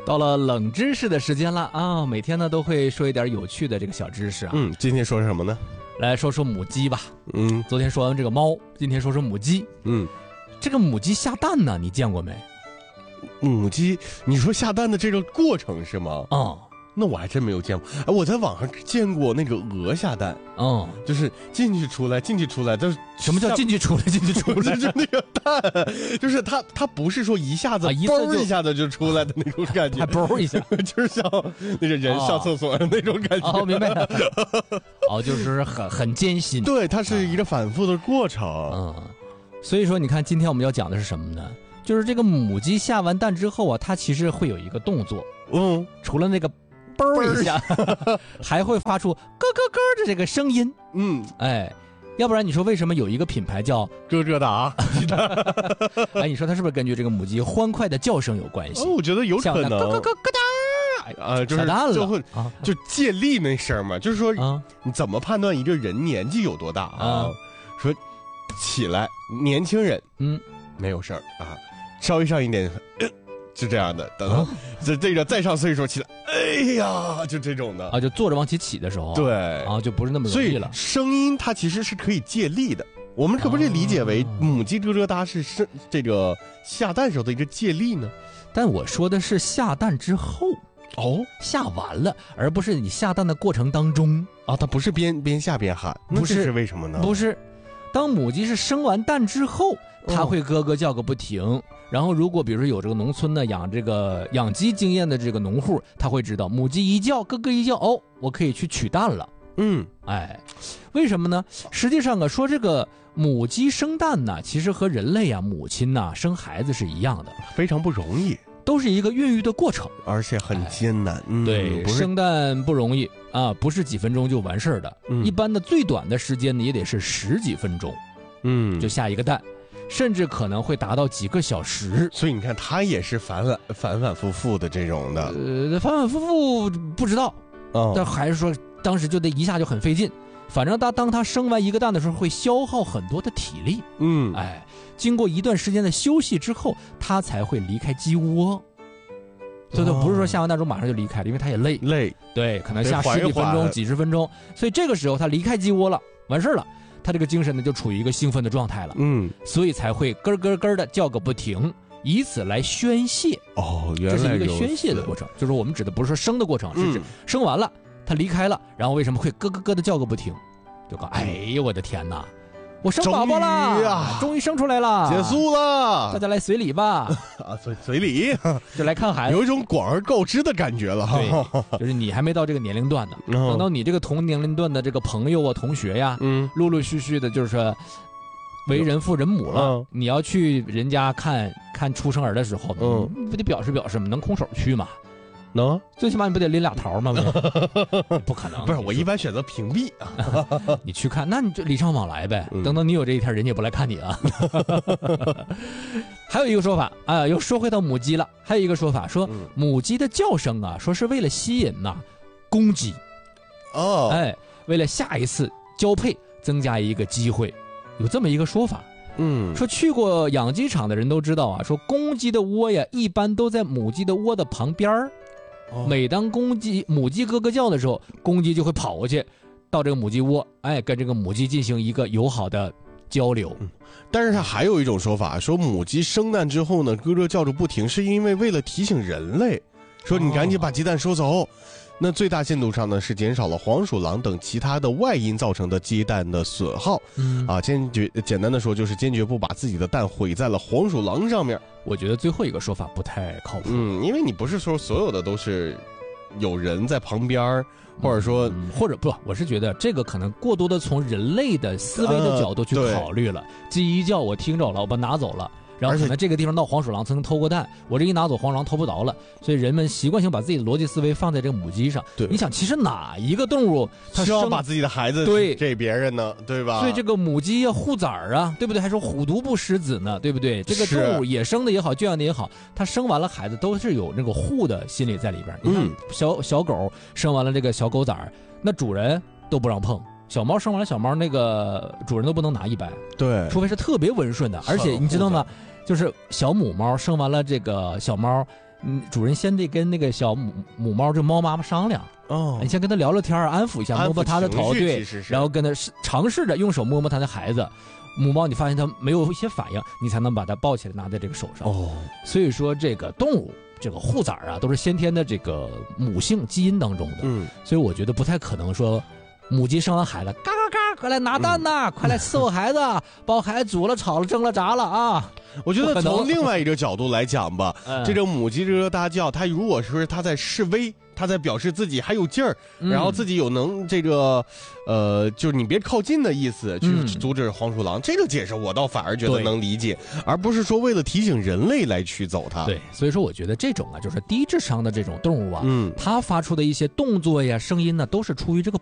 到了冷知识的时间了啊！每天呢都会说一点有趣的这个小知识啊。 今天说什么呢？ 来说说母鸡吧。昨天说完这个猫，今天说说母鸡。这个母鸡下蛋呢，你见过没？ 母鸡，你说下蛋的这个过程是吗？那我还真没有见过。我在网上见过那个鹅下蛋，就是进去出来，进去出来。但是什么叫进去出来，进去出来？ 就是那个蛋，就是它不是说一下子嘣一下子就出来的那种感觉， 还嘣一下， 就是像那个人上厕所的那种感觉。 明白了。就是很艰辛。 对，它是一个反复的过程。 所以说，你看今天我们要讲的是什么呢？就是这个母鸡下完蛋之后啊，它其实会有一个动作。除了那个嘣一下，还会发出咯咯咯的这个声音。要不然你说为什么有一个品牌叫咯咯达？ 你说它是不是根据这个母鸡欢快的叫声有关系？ 我觉得有可能。 咯咯咯咯哒， 就是就借力那声嘛，就是说你怎么判断一个人年纪有多大啊？说起来，年轻人没有事儿啊，稍微上一点。是这样的，等这个再上岁数起来，哎呀，就这种的就坐着往起的时候， 对就不是那么容易了。 声音它其实是可以借力的，我们可不可以理解为母鸡咯咯哒是这个下蛋时候的一个借力呢？ 但我说的是下蛋之后下完了，而不是你下蛋的过程当中它不是边下边喊， 不是？ 是为什么呢？ 不是，当母鸡是生完蛋之后，它会咯咯叫个不停。然后如果比如说有这个农村的养鸡经验的这个农户，他会知道母鸡一叫咯咯一叫，我可以去取蛋了。为什么呢？实际上说这个母鸡生蛋呢，其实和人类母亲生孩子是一样的， 非常不容易， 都是一个孕育的过程， 而且很艰难。 对，生蛋不容易不是几分钟就完事儿的。一般的最短的时间呢，也得是10几分钟，就下一个蛋。甚至可能会达到几个小时， 所以你看，它也是反复复的这种的。 反反复复不知道，但还是说当时就得一下就很费劲。反正当它生完一个蛋的时候，会消耗很多的体力。经过一段时间的休息之后，它才会离开鸡窝。对，不是说下完蛋之后马上就离开了，因为它也累。对，可能下10几分钟、几十分钟，所以这个时候它离开鸡窝了，完事了。他这个精神呢，就处于一个兴奋的状态了，所以才会咯咯咯的叫个不停，以此来宣泄。 原来这是一个宣泄的过程，就是我们指的不是说生的过程，是指生完了，他离开了，然后为什么会咯咯咯的叫个不停？就说，哎呦我的天哪！我生宝宝了，终于生出来了， 结束了， 大家来随礼吧。 随礼就来看孩子， 有一种广而告之的感觉了。 对，就是你还没到这个年龄段呢，等到你这个同年龄段的这个朋友同学呀，陆陆续续的，就是说为人父人母了，你要去人家看出生儿的时候，不得表示表示吗？能空手去吗？ 能， 最起码你不得拎俩桃吗？不可能， 不是，我一般选择屏蔽你去看，那你就礼尚往来呗。等到你有这一天，人家也不来看你了。还有一个说法又说回到母鸡了。还有一个说法说，母鸡的叫声说是为了吸引公鸡，为了下一次交配增加一个机会，有这么一个说法。说去过养鸡场的人都知道说公鸡的窝一般都在母鸡的窝的旁边每当母鸡咯咯叫的时候，公鸡就会跑过去到这个母鸡窝，跟这个母鸡进行一个友好的交流。 但是它还有一种说法，说母鸡生蛋之后呢，咯咯叫着不停，是因为了提醒人类，说你赶紧把鸡蛋收走。那最大限度上呢，是减少了黄鼠狼等其他的外因造成的鸡蛋的损耗。简单的说，就是坚决不把自己的蛋毁在了黄鼠狼上面。 我觉得最后一个说法不太靠谱。 因为你不是说所有的都是有人在旁边，或者说， 或者不，我是觉得这个可能过多的从人类的思维的角度去考虑了。鸡一叫我听着了，我把拿走了。然后可能这个地方闹黄鼠狼曾经偷过蛋，我这一拿走黄鼠狼偷不着了，所以人们习惯性把自己的逻辑思维放在这个母鸡上。 对， 你想其实哪一个动物它需要把自己的孩子给别人呢？对吧？ 所以这个母鸡护崽儿对不对？还说虎毒不食子呢，对不对？这个动物野生的也好，圈养的也好，它生完了孩子都是有那个护的心理在里边。你看小狗生完了这个小狗崽儿，那主人都不让碰。小猫生完了小猫，那个主人都不能拿一掰， 对， 除非是特别温顺的。而且你知道吗？就是小母猫生完了这个小猫， 主人先得跟那个小母猫这猫妈妈商量。你先跟他聊聊天，安抚一下，摸摸他的头，对，然后跟他尝试着用手摸摸他的孩子。母猫你发现它没有一些反应，你才能把它抱起来拿在这个手上。所以说这个动物这个护崽啊，都是先天的这个母性基因当中的。所以我觉得不太可能说母鸡生完孩子嘎嘎嘎快来拿蛋呐，快来伺候孩子，把孩子煮了炒了蒸了炸了啊。 我觉得从另外一个角度来讲吧，这个母鸡咯咯哒叫，它如果说它在示威，它在表示自己还有劲儿，然后自己有能这个就是你别靠近的意思，去阻止黄鼠狼，这个解释我倒反而觉得能理解，而不是说为了提醒人类来驱走它。 对，所以说我觉得这种啊，就是低智商的这种动物啊，它发出的一些动作呀、声音呢，都是出于这个